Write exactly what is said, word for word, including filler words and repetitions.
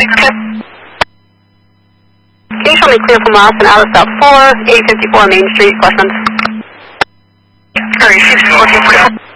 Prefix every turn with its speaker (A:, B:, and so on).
A: Can you show me clear from Austin out of stop four, eight fifty-four Main Street, Flushman?
B: Sorry, six four four.